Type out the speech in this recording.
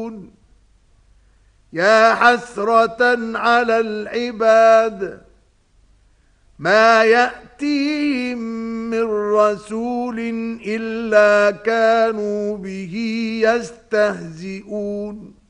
يا حسرة على العباد ما يأتيهم من رسول إلا كانوا به يستهزئون